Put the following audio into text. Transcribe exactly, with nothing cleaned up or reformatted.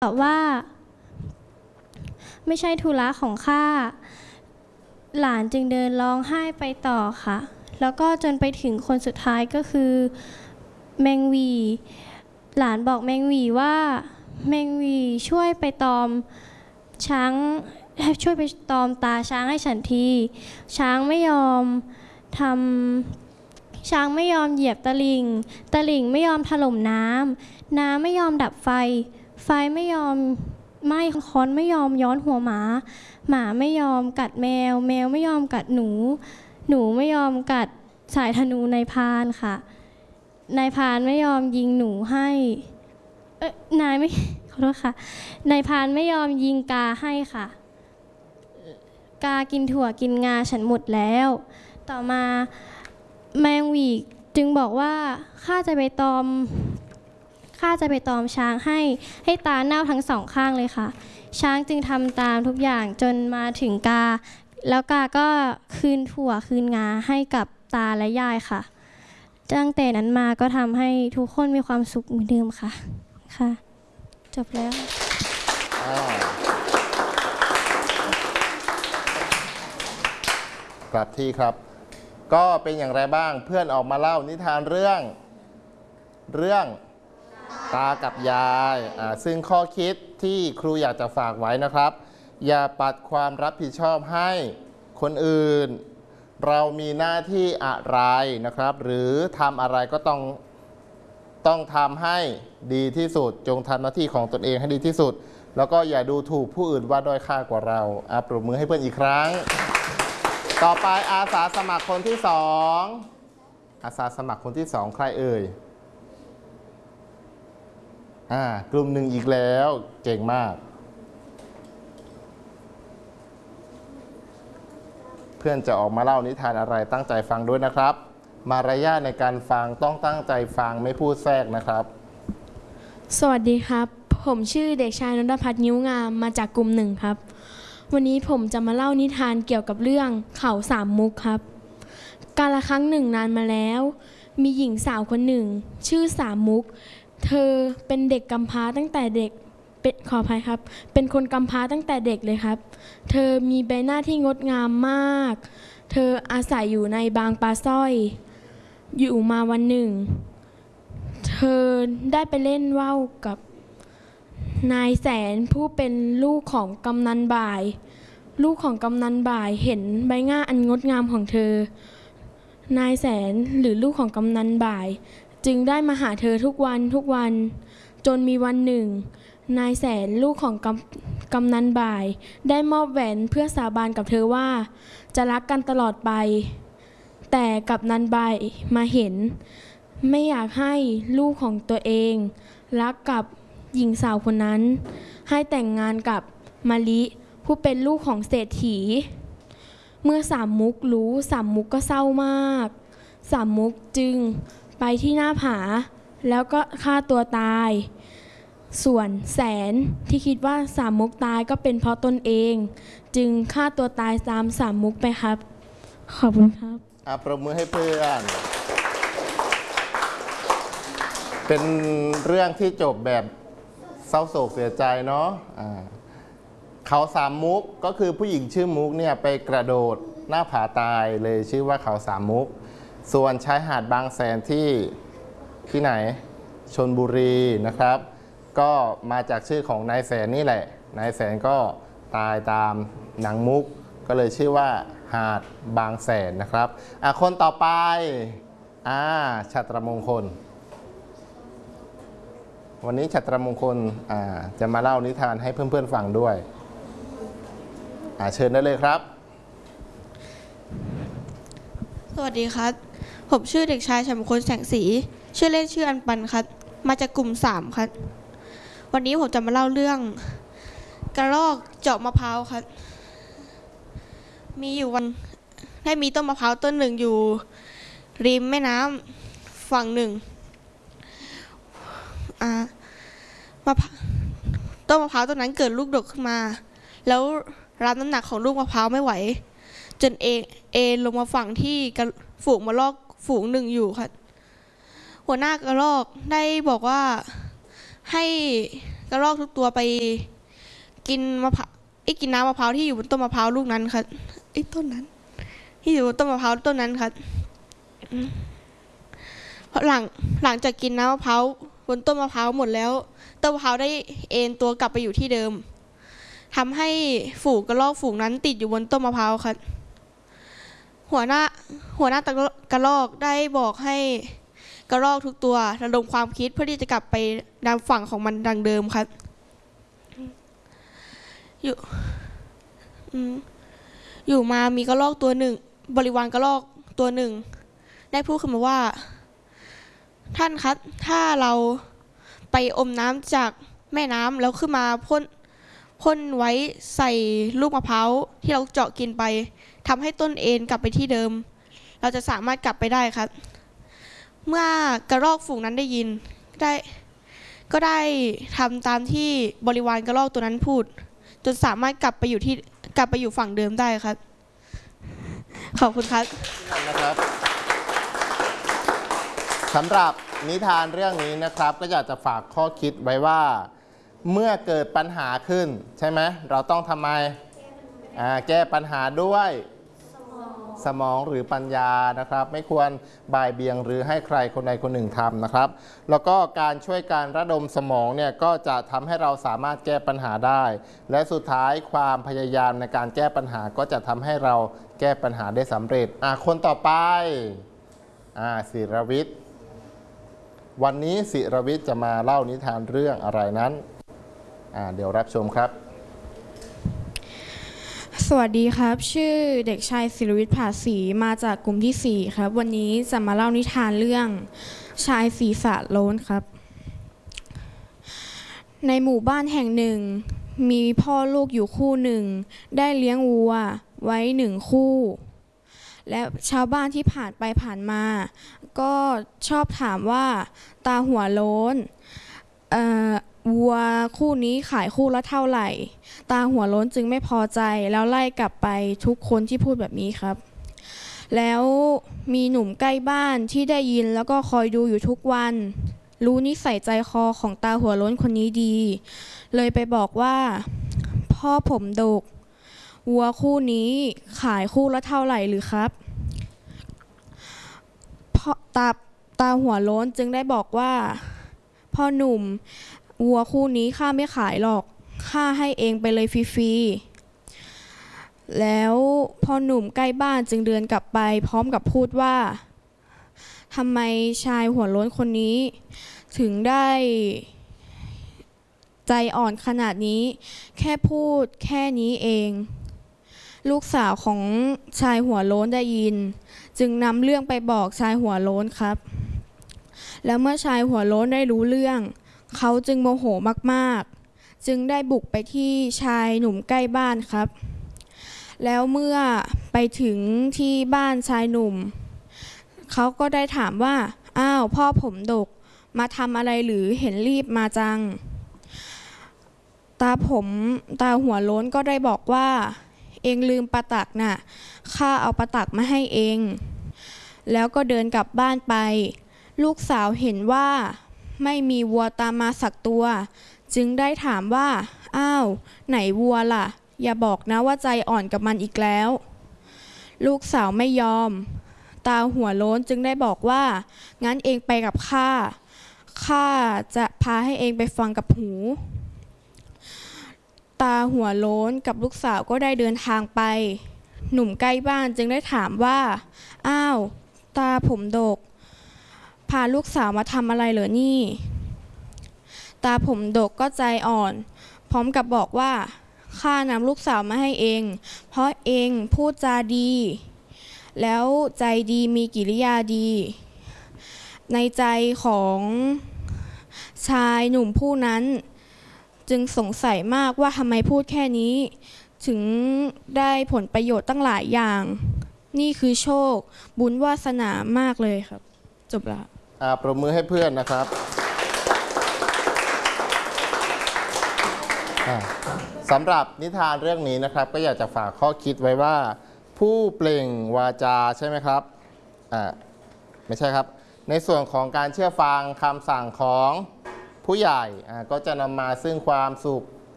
ตอบว่าไม่ใช่ธุระของข้าหลานจึงเดินร้องไห้ไปต่อค่ะแล้วก็จนไปถึงคนสุดท้ายก็คือแมงวีหลานบอกแมงวีว่าแมงวีช่วยไปตอมช้างช่วยไปตอมตาช้างให้ฉันทีช้างไม่ยอมทำช้างไม่ยอมเหยียบตะลิ่งตะลิ่งไม่ยอมถล่มน้ำน้ำไม่ยอมดับไฟไฟไม่ยอมไหม้ค้อนไม่ยอมย้อนหัวหมาหมาไม่ยอมกัดแมวแมวไม่ยอมกัดหนูหนูไม่ยอมกัดสายธนูนายพรานค่ะนายพรานไม่ยอมยิงหนูให้เอ๊ะนายไม่ขอโทษค่ะนายพรานไม่ยอมยิงกาให้ค่ะกากินถั่วกินงาฉันหมดแล้วต่อมาแมงหวีจึงบอกว่าข้าจะไปตอมข้าจะไปตอมช้างให้ให้ตาเน่าทั้งสองข้างเลยค่ะช้างจึงทำตามทุกอย่างจนมาถึงกาแล้วกาก็คืนถั่วคืนงาให้กับตาและยายค่ะตั้งแต่นั้นมาก็ทำให้ทุกคนมีความสุขเหมือนเดิมค่ะค่ะจบแล้วกลับที่ครับก็เป็นอย่างไรบ้างเพื่อนออกมาเล่านิทานเรื่องเรื่องตากับยายซึ่งข้อคิดที่ครูอยากจะฝากไว้นะครับอย่าปัดความรับผิดชอบให้คนอื่นเรามีหน้าที่อะไรนะครับหรือทำอะไรก็ต้องต้องทำให้ดีที่สุดจงทำหน้าที่ของตนเองให้ดีที่สุดแล้วก็อย่าดูถูกผู้อื่นว่าด้อยค่ากว่าเราอ่ะปรบมือให้เพื่อนอีกครั้งต่อไปอาสาสมัครคนที่สองอาสาสมัครคนที่สองใครเอ่ยอ่ากลุ่มหนึ่งอีกแล้วเก่งมากเพื่อนจะออกมาเล่านิทานอะไรตั้งใจฟังด้วยนะครับมารยาทในการฟังต้องตั้งใจฟังไม่พูดแทรกนะครับสวัสดีครับผมชื่อเด็กชายนนทพัฒน์นิ้วงามมาจากกลุ่มหนึ่งครับวันนี้ผมจะมาเล่านิทานเกี่ยวกับเรื่องเขาสามมุกครับกาลครั้งหนึ่งนานมาแล้วมีหญิงสาวคนหนึ่งชื่อสามมุกเธอเป็นเด็กกำพร้าตั้งแต่เด็กเป็นขออภัยครับเป็นคนกำพร้าตั้งแต่เด็กเลยครับเธอมีใบหน้าที่งดงามมากเธออาศัยอยู่ในบางปลาสร้อยอยู่มาวันหนึ่งเธอได้ไปเล่นว่าวกับนายแสนผู้เป็นลูกของกำนันบ่ายลูกของกำนันบ่ายเห็นใบหน้าอันงดงามของเธอนายแสนหรือลูกของกำนันบ่ายจึงได้มาหาเธอทุกวันทุกวันจนมีวันหนึ่งนายแสนลูกของกำกำนันบ่ายได้มอบแหวนเพื่อสาบานกับเธอว่าจะรักกันตลอดไปแต่กำนันบ่ายมาเห็นไม่อยากให้ลูกของตัวเองรักกับหญิงสาวคนนั้นให้แต่งงานกับมะลิผู้เป็นลูกของเศรษฐีเมื่อสามมุกรู้สามมุกก็เศร้ามากสามมุกจึงไปที่หน้าผาแล้วก็ฆ่าตัวตายส่วนแสนที่คิดว่าสามมุกตายก็เป็นเพราะตนเองจึงฆ่าตัวตายตามสามมุกไปครับขอบคุณครับอ่ะปรบมือให้เพื่อนเป็นเรื่องที่จบแบบเศร้าโศกเสียใจเนาะอ่าเขาสามมุกก็คือผู้หญิงชื่อมุกเนี่ยไปกระโดดหน้าผาตายเลยชื่อว่าเขาสามมุกส่วนชายหาดบางแสนที่ที่ไหนชลบุรีนะครับก็มาจากชื่อของนายแสนนี่แหละนายแสนก็ตายตามนางมุกก็เลยชื่อว่าหาดบางแสนนะครับอ่ะคนต่อไปอ่าฉัตรมงคลวันนี้ฉัตรมงคลอ่าจะมาเล่านิทานให้เพื่อนๆฟังด้วยอ่าเชิญได้เลยครับสวัสดีครับผมชื่อเด็กชายชัยมงคลแสงสีชื่อเล่นชื่ออันปันครับมาจากกลุ่มสามครับวันนี้ผมจะมาเล่าเรื่องกระรอกเจาะมะพร้าวครับมีอยู่วันให้มีต้นมะพร้าวต้นหนึ่งอยู่ริมแม่น้ำฝั่งหนึ่งอ่ามะต้นมะพร้าวต้นนั้นเกิดลูกดกขึ้นมาแล้วรับน้ำหนักของลูกมะพร้าวไม่ไหวจนเอเอลงมาฝั่งที่ฝูงมะลอกฝูงหนึ่งอยู่ค่ะหัวหน้ากระรอกได้บอกว่าให้กระรอกทุกตัวไปกินมะพร้าวไอ้กินน้ำมะพร้าวที่อยู่บนต้นมะพร้าวลูกนั้นครับไอ้ต้นนั้น ที่อยู่บนต้นมะพร้าวต้นนั้นครับเพราะหลังหลังจากกินน้ำมะพร้าวบนต้นมะพร้าวหมดแล้วต้นมะพร้าวได้เอ็นตัวกลับไปอยู่ที่เดิมทำให้ฝูงกระรอกฝูงนั้นติดอยู่บนต้นมะพร้าวครับหัวหน้าหัวหน้ากระรอกได้บอกให้กระรอกทุกตัวระดมความคิดเพื่อที่จะกลับไปดังฝั่งของมันดังเดิมครับอยู่อยู่มามีกระรอกตัวหนึ่งบริวารกระรอกตัวหนึ่งได้พูดขึ้นมาว่าท่านครับถ้าเราไปอมน้ำจากแม่น้ำแล้วขึ้นมาพ่นพ่นไว้ใส่ลูกมะพร้าวที่เราเจาะกินไปทำให้ต้นเอ็นกลับไปที่เดิมเราจะสามารถกลับไปได้ครับเมื่อกระรอกฝูงนั้นได้ยินได้ก็ได้ทำตามที่บริวารกระรอกตัวนั้นพูดจนสามารถกลับไปอยู่ที่กลับไปอยู่ฝั่งเดิมได้ครับขอบคุณครับนะครับสำหรับนิทานเรื่องนี้นะครับก็อยากจะฝากข้อคิดไว้ว่าเมื่อเกิดปัญหาขึ้นใช่ไหมเราต้องทำไมแก้ปัญหาด้วยสมองหรือปัญญานะครับไม่ควรบ่ายเบี่ยงหรือให้ใครคนใดคนหนึ่งทำนะครับแล้วก็การช่วยการระดมสมองเนี่ยก็จะทำให้เราสามารถแก้ปัญหาได้และสุดท้ายความพยายามในการแก้ปัญหาก็จะทำให้เราแก้ปัญหาได้สำเร็จอ่ะคนต่อไปอ่าศิรวิทย์วันนี้ศิรวิทย์จะมาเล่านิทานเรื่องอะไรนั้นอ่าเดี๋ยวรับชมครับสวัสดีครับชื่อเด็กชายศิรวิทย์ผาศรีมาจากกลุ่มที่สี่ครับวันนี้จะมาเล่านิทานเรื่องชายศีรษะโล้นครับในหมู่บ้านแห่งหนึ่งมีพ่อลูกอยู่คู่หนึ่งได้เลี้ยงวัวไว้หนึ่งคู่และชาวบ้านที่ผ่านไปผ่านมาก็ชอบถามว่าตาหัวโล้นเอ่อวัวคู่นี้ขายคู่ละเท่าไหร่ตาหัวโล้นจึงไม่พอใจแล้วไล่กลับไปทุกคนที่พูดแบบนี้ครับแล้วมีหนุ่มใกล้บ้านที่ได้ยินแล้วก็คอยดูอยู่ทุกวันรู้นิสัยใจคอของตาหัวโล้นคนนี้ดีเลยไปบอกว่าพ่อผมดกวัวคู่นี้ขายคู่ละเท่าไหร่หรือครับพ่อตาตาหัวโล้นจึงได้บอกว่าพ่อหนุ่มวัวคู่นี้ข้าไม่ขายหรอกข้าให้เองไปเลยฟรีๆแล้วพ่อหนุ่มใกล้บ้านจึงเดินกลับไปพร้อมกับพูดว่าทำไมชายหัวโล้นคนนี้ถึงได้ใจอ่อนขนาดนี้แค่พูดแค่นี้เองลูกสาวของชายหัวโล้นได้ยินจึงนำเรื่องไปบอกชายหัวโล้นครับแล้วเมื่อชายหัวโล้นได้รู้เรื่องเขาจึงโมโหมากๆจึงได้บุกไปที่ชายหนุ่มใกล้บ้านครับแล้วเมื่อไปถึงที่บ้านชายหนุ่มเขาก็ได้ถามว่าอ้าวพ่อผมดกมาทำอะไรหรือเห็นรีบมาจังตาผมตาหัวโล้นก็ได้บอกว่าเองลืมปลาตักน่ะข้าเอาปลาตักมาให้เองแล้วก็เดินกลับบ้านไปลูกสาวเห็นว่าไม่มีวัวตามมาสักตัวจึงได้ถามว่าอ้าวไหนวัวล่ะอย่าบอกนะว่าใจอ่อนกับมันอีกแล้วลูกสาวไม่ยอมตาหัวโล้นจึงได้บอกว่างั้นเองไปกับข้าข้าจะพาให้เองไปฟังกับหูตาหัวโล้นกับลูกสาวก็ได้เดินทางไปหนุ่มใกล้บ้านจึงได้ถามว่าอ้าวตาผมดกพาลูกสาวมาทำอะไรเหรอนี่ตาผมดกก็ใจอ่อนพร้อมกับบอกว่าข้านำลูกสาวมาให้เองเพราะเองพูดจาดีแล้วใจดีมีกิริยาดีในใจของชายหนุ่มผู้นั้นจึงสงสัยมากว่าทำไมพูดแค่นี้ถึงได้ผลประโยชน์ตั้งหลายอย่างนี่คือโชคบุญวาสนามากเลยครับจบแล้วอ่าปรบมือให้เพื่อนนะครับสำหรับนิทานเรื่องนี้นะครับก็อยากจะฝากข้อคิดไว้ว่าผู้เปล่งวาจาใช่ไหมครับอ่าไม่ใช่ครับในส่วนของการเชื่อฟังคำสั่งของผู้ใหญ่อ่าก็จะนำมาซึ่งความสุข